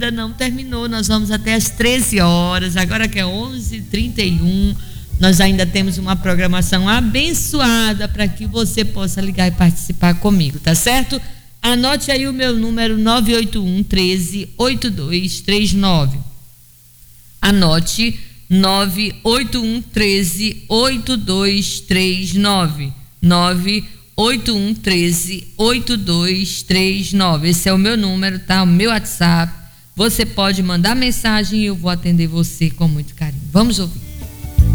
ainda não terminou, nós vamos até às 13 horas, agora que é 11h31, nós ainda temos uma programação abençoada para que você possa ligar e participar comigo, tá certo? Anote aí o meu número 981 13 8239. Anote 981 13 8239. 981 13 8239. Esse é o meu número, tá? O meu WhatsApp. Você pode mandar mensagem e eu vou atender você com muito carinho. Vamos ouvir.